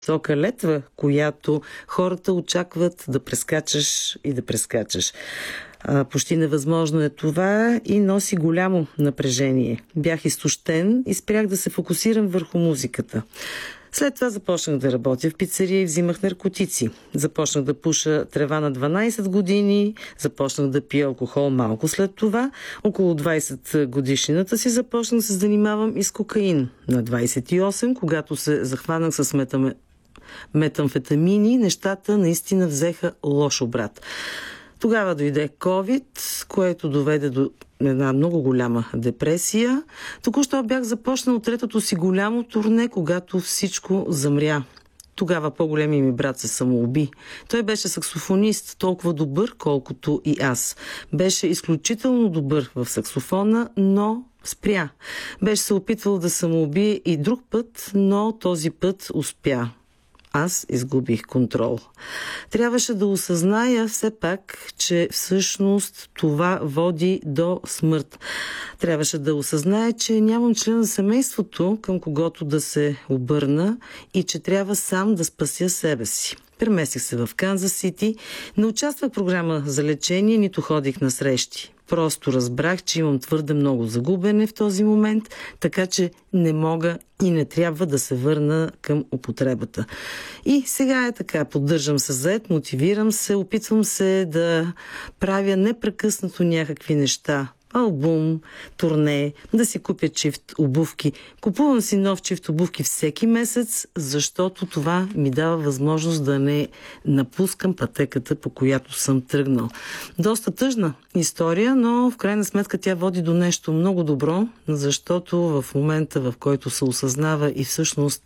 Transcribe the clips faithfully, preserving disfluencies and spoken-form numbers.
висока летва, която хората очакват да прескачаш и да прескачаш. А, почти невъзможно е това и носи голямо напрежение. Бях изтощен и спрях да се фокусирам върху музиката. След това започнах да работя в пицария и взимах наркотици. Започнах да пуша трева на дванайсет години, започнах да пия алкохол малко след това. Около двайсет годишнината си започнах да се занимавам и с кокаин. На двайсет и осем, когато се захванах с метам... метамфетамини, нещата наистина взеха лош обрат. Тогава дойде COVID, което доведе до една много голяма депресия. Току-що бях започнал третото си голямо турне, когато всичко замря. Тогава по-големият ми брат се самоуби. Той беше саксофонист, толкова добър, колкото и аз. Беше изключително добър в саксофона, но спря. Беше се опитвал да самоубие и друг път, но този път успя. Аз изгубих контрол. Трябваше да осъзная все пак, че всъщност това води до смърт. Трябваше да осъзная, че нямам член на семейството, към когото да се обърна и че трябва сам да спася себе си. Преместих се в Канзас Сити, не участвах в програма за лечение, нито ходих на срещи. Просто разбрах, че имам твърде много загубене в този момент, така че не мога и не трябва да се върна към употребата. И сега е така, поддържам се зает, мотивирам се, опитвам се да правя непрекъснато някакви неща. Албум, турне, да си купя чифт обувки. Купувам си нов чифт обувки всеки месец, защото това ми дава възможност да не напускам пътеката, по която съм тръгнал. Доста тъжна история, но в крайна сметка тя води до нещо много добро, защото в момента, в който се осъзнава и всъщност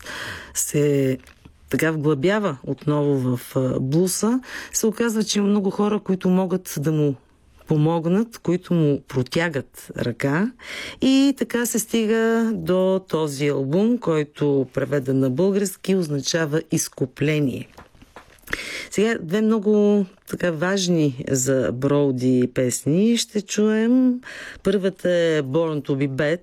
се така вглъбява отново в блуса, се оказва, че има много хора, които могат да му помогнат, които му протягат ръка и така се стига до този албум, който преведен на български означава изкупление. Сега две много така важни за Броуди песни ще чуем. Първата е Born to be Bad,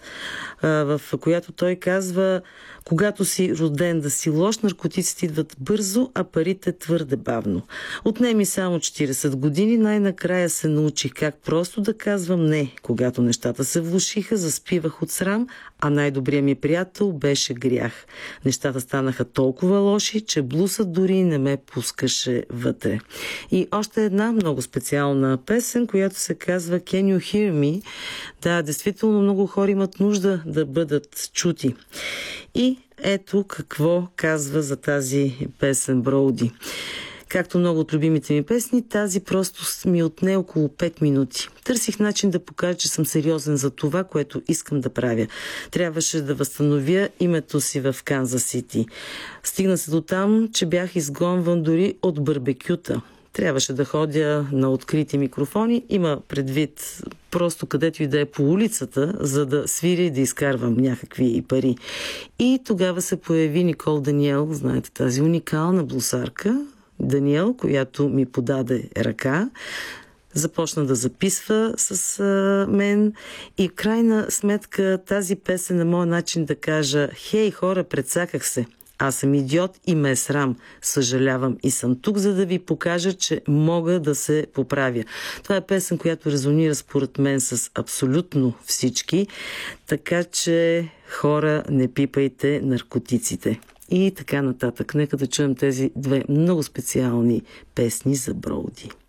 в която той казва: когато си роден да си лош, наркотиците идват бързо, а парите твърде бавно. Отнеми само четирийсет години, най-накрая се научих как просто да казвам не. Когато нещата се влошиха, заспивах от срам, а най-добрият ми приятел беше грях. Нещата станаха толкова лоши, че блусът дори не ме пускаше вътре. И още една много специална песен, която се казва Can You Hear Me? Да, действително много хора имат нужда да бъдат чути. И ето какво казва за тази песен Броуди. Както много от любимите ми песни, тази просто ми отне около пет минути. Търсих начин да покажа, че съм сериозен за това, което искам да правя. Трябваше да възстановя името си в Канзас Сити. Стигна се до там, че бях изгонван дори от барбекюта. Трябваше да ходя на открити микрофони, има предвид просто където и да е по улицата, за да свиря и да изкарвам някакви пари. И тогава се появи Никол Даниел, знаете, тази уникална блусарка, Даниел, която ми подаде ръка, започна да записва с а, мен и в крайна сметка тази песен на моя начин да кажа: хей, хора, прецаках се. Аз съм идиот и ме е срам. Съжалявам и съм тук, за да ви покажа, че мога да се поправя. Това е песен, която резонира според мен с абсолютно всички, така че хора, не пипайте наркотиците. И така нататък. Нека да чуем тези две много специални песни за Броуди.